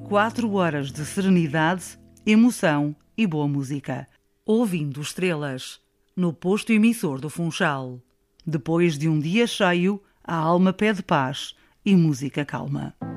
4 horas de serenidade, emoção e boa música. Ouvindo estrelas, no posto emissor do Funchal. Depois de um dia cheio, a alma pede paz e música calma.